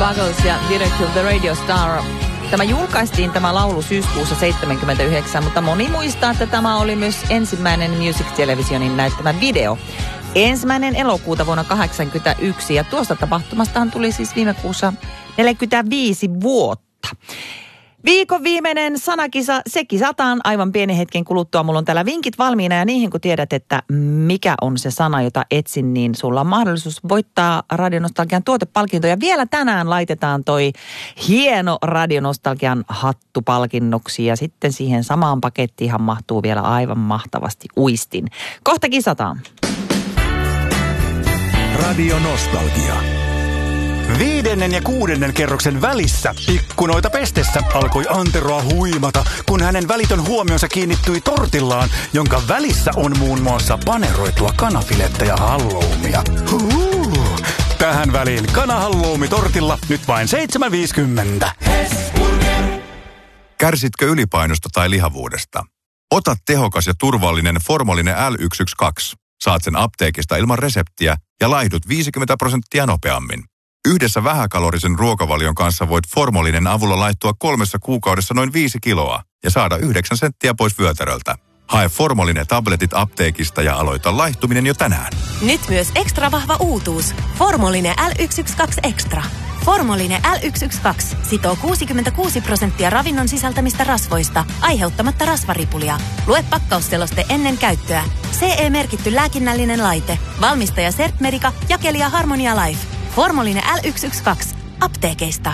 Buggles ja Direct to the Radio Star. Tämä julkaistiin tämä laulu syyskuussa 1979, mutta moni muistaa, että tämä oli myös ensimmäinen Music Televisionin näyttämä video. 1. elokuuta vuonna 1981 ja tuosta tapahtumastahan tuli siis viime kuussa 45 vuotta. Viikon viimeinen sanakisa, se kisataan aivan pienen hetken kuluttua. Mulla on täällä vinkit valmiina ja niihin kun tiedät, että mikä on se sana, jota etsin, niin sulla on mahdollisuus voittaa Radionostalgian tuotepalkinto. Ja vielä tänään laitetaan toi hieno Radionostalgian hattupalkinnoksi ja sitten siihen samaan pakettiinhan mahtuu vielä aivan mahtavasti uistin. Kohta kisataan. Radionostalgia. 5. ja 6. kerroksen välissä ikkunoita pestessä alkoi Anteroa huimata, kun hänen välitön huomionsa kiinnittyi tortillaan, jonka välissä on muun muassa paneroitua kanafilettä ja halloumia. Tähän väliin kanahalloumi tortilla nyt vain 7,50. Kärsitkö ylipainosta tai lihavuudesta? Ota tehokas ja turvallinen Formolline L112. Saat sen apteekista ilman reseptiä ja laihdut 50% nopeammin. Yhdessä vähäkalorisen ruokavalion kanssa voit Formolinen avulla laittua 3 kuukaudessa noin 5 kiloa ja saada 9 senttiä pois vyötäröltä. Hae Formoline-tabletit apteekista ja aloita laihtuminen jo tänään. Nyt myös ekstra vahva uutuus. Formoline L112 Extra. Formoline L112 sitoo 66% ravinnon sisältämistä rasvoista, aiheuttamatta rasvaripulia. Lue pakkausseloste ennen käyttöä. CE-merkitty lääkinnällinen laite. Valmistaja Certmedica, jakelija Harmonia Life. Formoline L112. Apteekeista.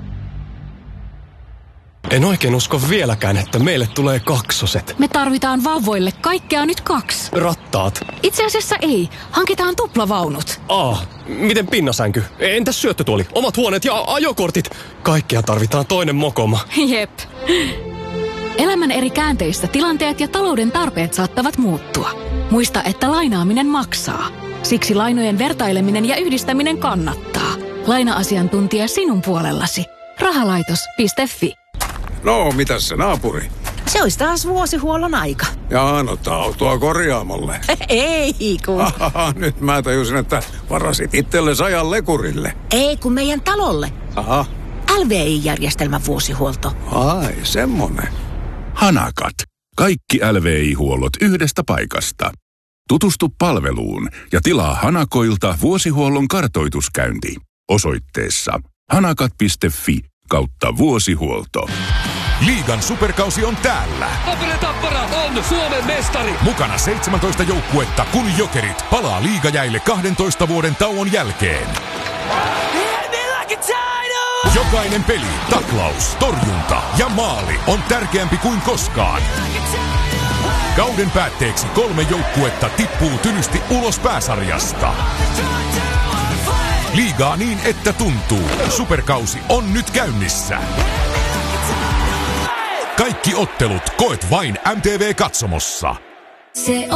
En oikein usko vieläkään, että meille tulee kaksoset. Me tarvitaan vauvoille kaikkea nyt 2. Rattaat. Itse asiassa ei. Hankitaan tuplavaunut. Miten pinnasänky? Entäs syöttötuoli? Omat huoneet ja ajokortit? Kaikkea tarvitaan toinen mokoma. Jep. Elämän eri käänteissä tilanteet ja talouden tarpeet saattavat muuttua. Muista, että lainaaminen maksaa. Siksi lainojen vertaileminen ja yhdistäminen kannattaa. Laina-asiantuntija sinun puolellasi. Rahalaitos.fi. No, mitäs se naapuri? Se olisi taas vuosihuollon aika. Jaa, no autoa korjaamolle. Ei kun. Nyt mä tajusin, että varasit itsellesi ajan lekurille. Ei kun meidän talolle. Aha. LVI-järjestelmän vuosihuolto. Ai, semmonen. Hanakat. Kaikki LVI-huollot yhdestä paikasta. Tutustu palveluun ja tilaa Hanakoilta vuosihuollon kartoituskäynti osoitteessa hanakat.fi/vuosihuolto. Liigan superkausi on täällä. Tappara on Suomen mestari. Mukana 17 joukkuetta, kun Jokerit palaa liigajäille 12 vuoden tauon jälkeen. Jokainen peli, taklaus, torjunta ja maali on tärkeämpi kuin koskaan. Kauden päätteeksi 3 joukkuetta tippuu tylysti ulos pääsarjasta. Liigaa niin, että tuntuu. Superkausi on nyt käynnissä. Kaikki ottelut koet vain MTV Katsomossa.